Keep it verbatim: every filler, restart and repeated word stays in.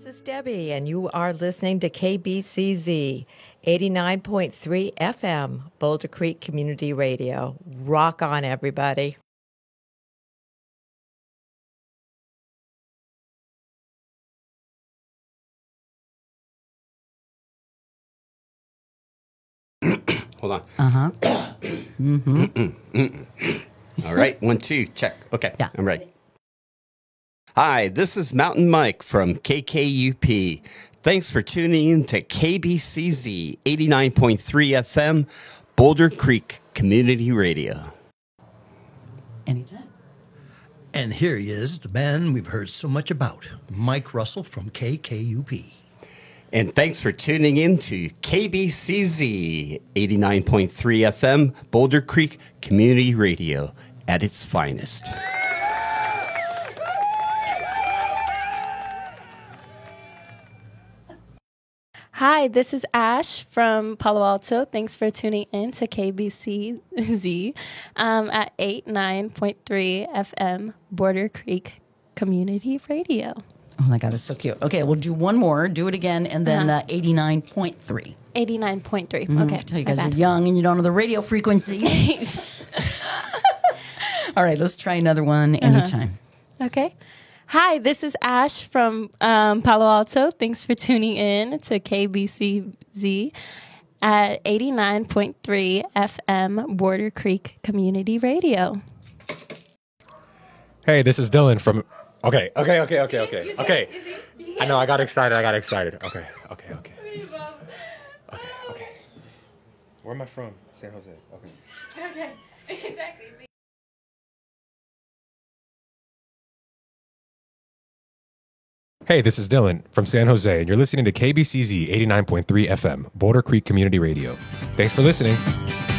This is Debbie, and you are listening to K B C Z eighty-nine point three F M, Boulder Creek Community Radio. Rock on, everybody. Hold on. Uh-huh. Mm-hmm. All right, one, two, check. Okay, yeah. I'm ready. Hi, this is Mountain Mike from K K U P. Thanks for tuning in to K B C Z eighty-nine point three F M, Boulder Creek Community Radio. Anytime. And here he is, the man we've heard so much about, Mike Russell from K K U P. And thanks for tuning in to K B C Z eighty-nine point three F M, Boulder Creek Community Radio at its finest. Hi, this is Ash from Palo Alto. Thanks for tuning in to K B C Z um, at eighty-nine point three F M, Boulder Creek Community Radio. Oh my God, it's so cute. Okay, we'll do one more. Do it again, and then Uh-huh. uh, eighty-nine point three. eighty-nine point three. Mm, Okay. I tell you my guys bad. are young and you don't know the radio frequency. All right, let's try another one anytime. Okay. Hi, this is Ash from um, Palo Alto. Thanks for tuning in to K B C Z at eighty-nine point three F M, Boulder Creek Community Radio. Hey, this is Dylan from... Okay, okay, okay, okay, okay, okay. I know, I got excited, I got excited. Okay, okay, okay. Okay, okay. Where am I from? San Jose. Okay. Okay, exactly. Hey, this is Dylan from San Jose, and you're listening to K B C Z eighty-nine point three F M, Boulder Creek Community Radio. Thanks for listening.